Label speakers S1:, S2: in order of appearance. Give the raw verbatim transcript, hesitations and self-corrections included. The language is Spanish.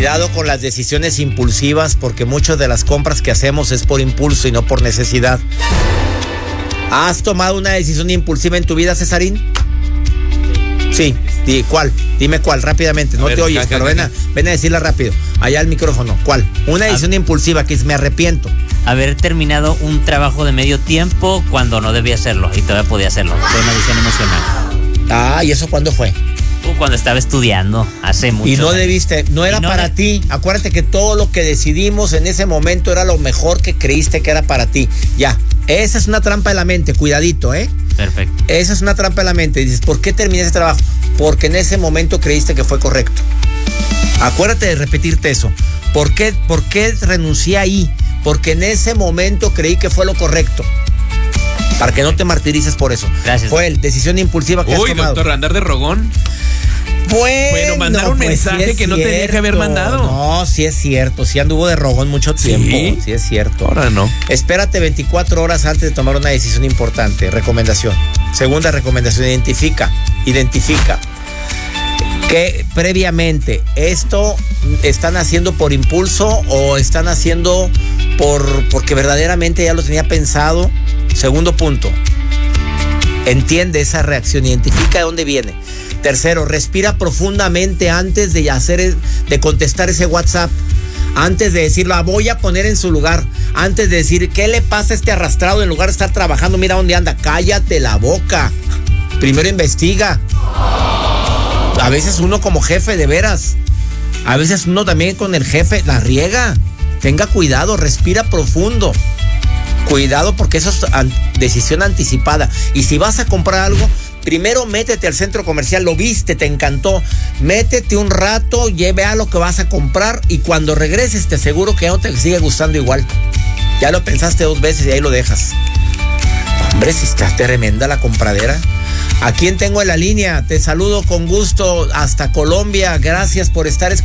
S1: Cuidado con las decisiones impulsivas, porque muchas de las compras que hacemos es por impulso y no por necesidad. ¿Has tomado una decisión impulsiva en tu vida, Cesarín? Sí. Di, ¿cuál? Dime cuál, rápidamente. No
S2: a ver,
S1: te oyes,
S2: caca,
S1: pero ven a, ven a decirla rápido. Allá al micrófono. ¿Cuál? Una decisión a... impulsiva que es me arrepiento.
S3: Haber terminado un trabajo de medio tiempo cuando no debía hacerlo y todavía podía hacerlo. Fue una decisión emocional.
S1: Ah, ¿y eso cuándo fue?
S3: Uh, cuando estaba estudiando, hace mucho.
S1: Y no años. debiste, no era no para de... ti. Acuérdate que todo lo que decidimos en ese momento era lo mejor que creíste que era para ti. Ya, esa es una trampa de la mente, cuidadito, ¿eh?
S3: Perfecto.
S1: Esa es una trampa de la mente. Dices, ¿por qué terminé ese trabajo? Porque en ese momento creíste que fue correcto. Acuérdate de repetirte eso. ¿Por qué, por qué renuncié ahí? Porque en ese momento creí que fue lo correcto. Para que no te martirices por eso.
S3: Gracias.
S1: Joel, decisión impulsiva que
S2: Uy,
S1: has tomado.
S2: doctor, andar de rogón.
S1: Bueno,
S2: Pero mandar un
S1: pues
S2: mensaje
S1: sí
S2: que no
S1: cierto.
S2: tenía que haber mandado.
S1: No, sí es cierto. Sí anduvo de rogón mucho tiempo.
S2: Sí,
S1: sí es cierto.
S2: Ahora no.
S1: Espérate veinticuatro horas antes de tomar una decisión importante. Recomendación. Segunda recomendación, identifica. Identifica. Que previamente esto están haciendo por impulso o están haciendo por porque verdaderamente ya lo tenía pensado. Segundo punto, entiende esa reacción, identifica de dónde viene. Tercero, respira profundamente antes de hacer, de contestar ese WhatsApp, antes de decir, la voy a poner en su lugar, antes de decir, ¿qué le pasa a este arrastrado? En lugar de estar trabajando, mira dónde anda. Cállate la boca. Primero investiga. A veces uno como jefe, de veras, a veces uno también con el jefe la riega. Tenga cuidado, respira profundo. Cuidado porque eso es an- decisión anticipada. Y si vas a comprar algo, primero métete al centro comercial, lo viste, te encantó. Métete un rato, lleve a lo que vas a comprar y cuando regreses te aseguro que ya no te sigue gustando igual. Ya lo pensaste dos veces y ahí lo dejas. Hombre, si está tremenda la compradera. ¿A quién tengo en la línea? Te saludo con gusto hasta Colombia. Gracias por estar escuchando.